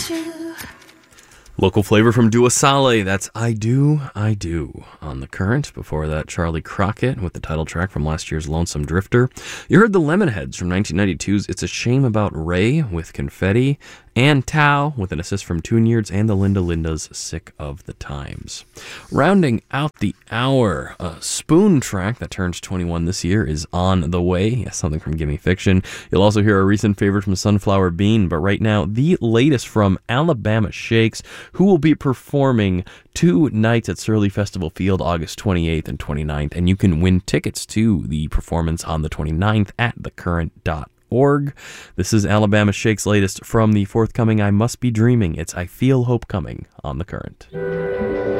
Local flavor from Dua Saleh, that's I Do on The Current. Before that, Charlie Crockett with the title track from last year's Lonesome Drifter. You heard the Lemonheads from 1992's It's a Shame About Ray with Confetti, and Tao with an assist from Tune-Yards, and the Linda Lindas Sick of the Times. Rounding out the hour, a Spoon track that turns 21 this year is On the Way. Yes, something from Gimme Fiction. You'll also hear a recent favorite from Sunflower Bean, but right now, the latest from Alabama Shakes, who will be performing 2 nights at Surly Festival Field, August 28th and 29th, and you can win tickets to the performance on the 29th at thecurrent.org. This is Alabama Shake's latest from the forthcoming I Must Be Dreaming. It's I Feel Hope Coming on The Current.